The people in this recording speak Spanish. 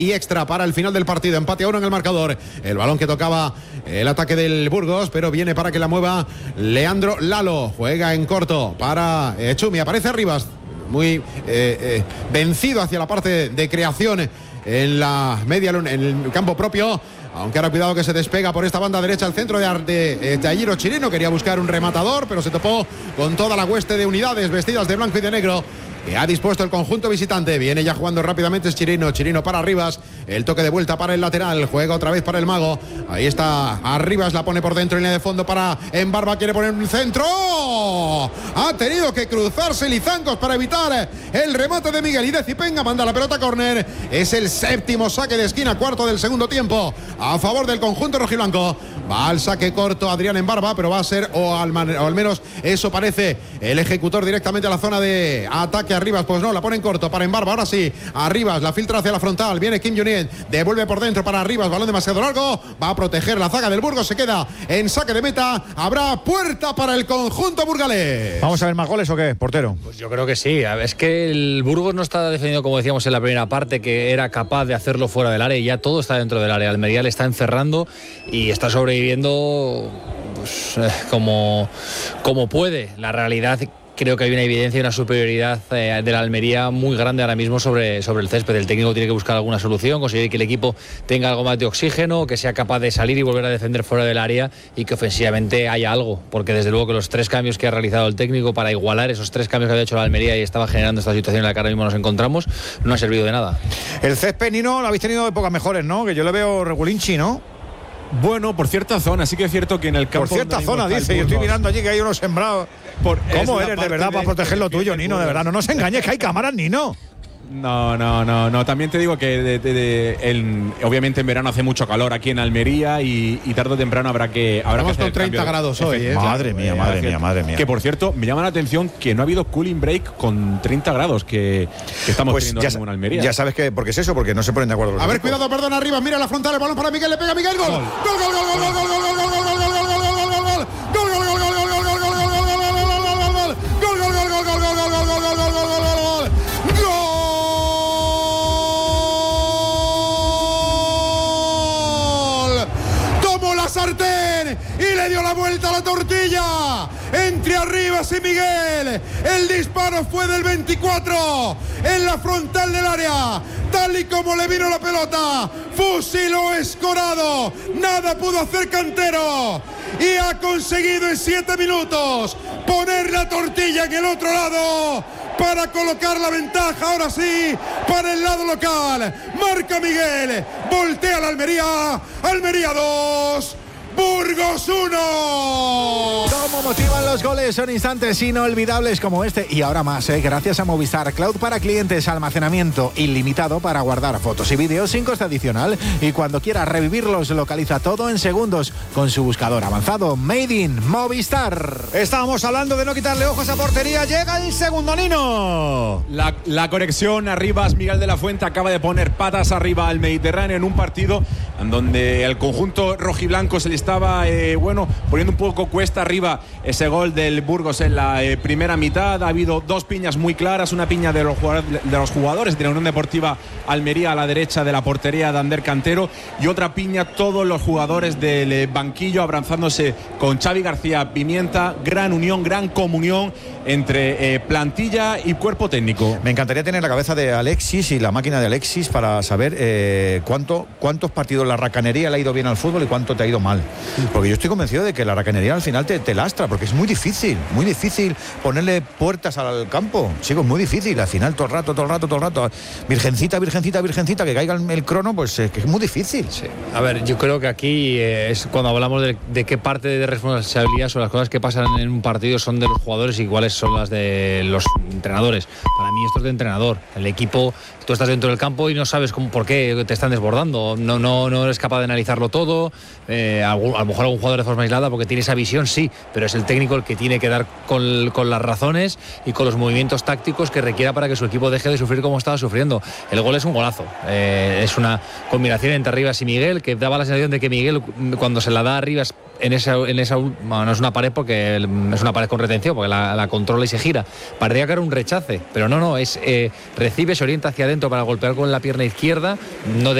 y extra para el final del partido. Empate a 1 en el marcador. El balón que tocaba el ataque del Burgos, pero viene para que la mueva Leandro Lalo. Juega en corto para Chumi. Aparece Arribas, muy vencido hacia la parte de creación en la media, en el campo propio. Aunque ahora cuidado que se despega por esta banda derecha al centro de Jairo Chirino. Quería buscar un rematador, pero se topó con toda la hueste de unidades vestidas de blanco y de negro que ha dispuesto el conjunto visitante. Viene ya jugando rápidamente es Chirino para Arribas, el toque de vuelta para el lateral, juega otra vez para el mago, ahí está Arribas, la pone por dentro en línea de fondo para Embarba, quiere poner un centro, ha tenido que cruzarse Lizancos para evitar el remate de Miguel, y Decipenga manda la pelota a córner. Es el séptimo saque de esquina, cuarto del segundo tiempo a favor del conjunto rojiblanco. Va al saque corto Adrián Embarba, pero va a ser, o al menos eso parece, el ejecutor directamente a la zona de ataque. Arribas, pues no, la pone en corto para Embarba, ahora sí, Arribas, la filtra hacia la frontal, viene Kim Jong-un, devuelve por dentro para Arribas, balón demasiado largo, va a proteger la zaga del Burgos, se queda en saque de meta, habrá puerta para el conjunto burgalés. ¿Vamos a ver más goles o qué, portero? Pues yo creo que sí, es que el Burgos no está defendiendo, como decíamos en la primera parte, que era capaz de hacerlo fuera del área, y ya todo está dentro del área. Almería le está encerrando y está sobreviviendo pues, como puede. La realidad, creo que hay una evidencia y una superioridad de la Almería muy grande ahora mismo sobre el césped. El técnico tiene que buscar alguna solución, conseguir que el equipo tenga algo más de oxígeno, que sea capaz de salir y volver a defender fuera del área, y que ofensivamente haya algo, porque desde luego que los 3 cambios que ha realizado el técnico para igualar esos 3 cambios que había hecho la Almería y estaba generando esta situación en la que ahora mismo nos encontramos, no ha servido de nada. El césped, Nino, lo habéis tenido épocas mejores, ¿no? Que yo le veo regulinchi, ¿no? Bueno, por cierta zona, sí que es cierto que en el campo... Por cierta zona, dice, yo estoy mirando allí que hay unos sembrados. ¿Cómo eres de verdad para proteger lo tuyo, Nino? De verdad, no nos engañes, que hay cámaras, Nino. No. También te digo que obviamente en verano hace mucho calor aquí en Almería y tarde o temprano habrá que Estamos con 30 grados hoy, Madre mía. Que por cierto, me llama la atención que no ha habido cooling break con 30 grados que estamos teniendo en Almería. Ya sabes que, ¿por qué es eso? Porque no se ponen de acuerdo. A ver, cuidado, perdón, arriba, mira la frontal, el balón para Miguel, le pega Miguel, gol. Sartén y le dio la vuelta a la tortilla entre Arribas y Miguel. El disparo fue del 24 en la frontal del área, tal y como le vino la pelota, fusiló Escorado, nada pudo hacer Cantero y ha conseguido en 7 minutos poner la tortilla en el otro lado para colocar la ventaja, ahora sí, para el lado local. Marca Miguel, voltea la Almería 2, Burgos 1. Cómo motivan los goles, son instantes inolvidables como este y ahora más, gracias a Movistar Cloud para clientes, almacenamiento ilimitado para guardar fotos y vídeos sin coste adicional, y cuando quieras revivirlos localiza todo en segundos con su buscador avanzado Made in Movistar. Estábamos hablando de no quitarle ojos a portería, llega el segundo, Nino. La conexión, Arribas, Miguel de la Fuente acaba de poner patas arriba al Mediterráneo en un partido en donde el conjunto rojiblanco se le estaba poniendo un poco cuesta arriba ese gol del Burgos en la primera mitad. Ha habido 2 piñas muy claras, una piña de los jugadores de la Unión Deportiva Almería a la derecha de la portería de Ander Cantero, y otra piña todos los jugadores del banquillo abrazándose con Xavi García Pimienta. Gran unión, gran comunión entre plantilla y cuerpo técnico. Me encantaría tener la cabeza de Alexis y la máquina de Alexis para saber cuántos partidos la racanería le ha ido bien al fútbol y cuánto te ha ido mal. Porque yo estoy convencido de que la racanería al final te lastra, porque es muy difícil ponerle puertas al campo. Chicos, muy difícil. Al final todo el rato. Virgencita, que caiga el crono, pues que es muy difícil. Sí. A ver, yo creo que aquí es cuando hablamos de qué parte de responsabilidad son las cosas que pasan en un partido son de los jugadores y cuáles son las de los entrenadores. Para mí esto es de entrenador. El equipo, tú estás dentro del campo y no sabes por qué te están desbordando. No eres capaz de analizarlo todo. A lo mejor algún jugador de forma aislada porque tiene esa visión, sí, pero es el técnico el que tiene que dar con las razones y con los movimientos tácticos que requiera para que su equipo deje de sufrir como estaba sufriendo. El gol es un golazo, es una combinación entre Arribas y Miguel que daba la sensación de que Miguel, cuando se la da a Arribas, bueno, no es una pared porque es una pared con retención, porque la controla y se gira. Parecía que era un rechace, pero no, recibe, se orienta hacia adentro para golpear con la pierna izquierda, no